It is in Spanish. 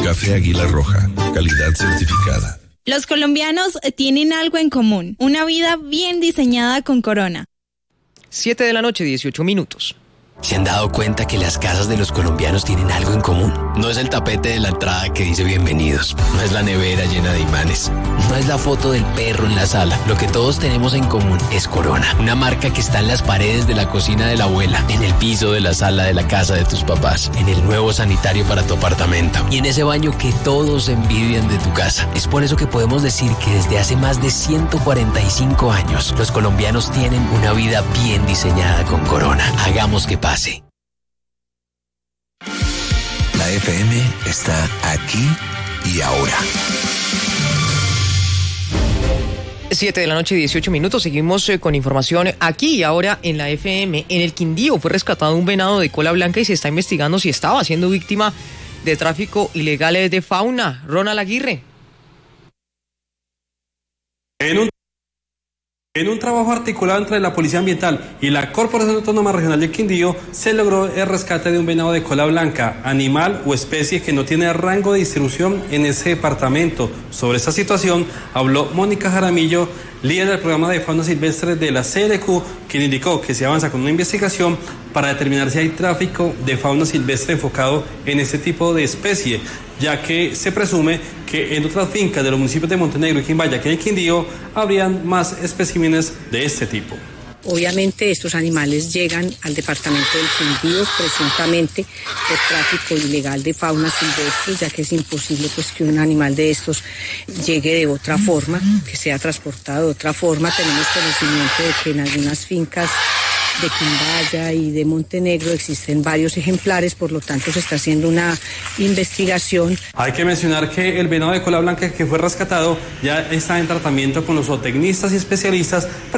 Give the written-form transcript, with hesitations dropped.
Café Águila Roja, calidad certificada. Los colombianos tienen algo en común, una vida bien diseñada con Corona. 7:18 p.m. ¿Se han dado cuenta que las casas de los colombianos tienen algo en común? No es el tapete de la entrada que dice bienvenidos, no es la nevera llena de imanes, no es la foto del perro en la sala. Lo que todos tenemos en común es Corona, una marca que está en las paredes de la cocina de la abuela, en el piso de la sala de la casa de tus papás, en el nuevo sanitario para tu apartamento y en ese baño que todos envidian de tu casa. Es por eso que podemos decir que desde hace más de 145 años, los colombianos tienen una vida bien diseñada con Corona. Hagamos que pase. La FM está aquí y ahora. 7:18 p.m. Seguimos con información aquí y ahora en la FM. En el Quindío fue rescatado un venado de cola blanca y se está investigando si estaba siendo víctima de tráfico ilegal de fauna. Ronald Aguirre. En un trabajo articulado entre la Policía Ambiental y la Corporación Autónoma Regional del Quindío, se logró el rescate de un venado de cola blanca, animal o especie que no tiene rango de distribución en ese departamento. Sobre esta situación habló Mónica Jaramillo, líder del programa de fauna silvestre de la CLQ, quien indicó que se avanza con una investigación para determinar si hay tráfico de fauna silvestre enfocado en este tipo de especie, ya que se presume que en otras fincas de los municipios de Montenegro y Quimbaya, aquí en el Quindío, habrían más especímenes de este tipo. Obviamente estos animales llegan al departamento del Quindío presuntamente por tráfico ilegal de fauna silvestre, ya que es imposible pues que un animal de estos llegue de otra forma, que sea transportado de otra forma. Tenemos conocimiento de que en algunas fincas de Quimbaya y de Montenegro existen varios ejemplares, por lo tanto se está haciendo una investigación. Hay que mencionar que el venado de cola blanca que fue rescatado ya está en tratamiento con los zootecnistas y especialistas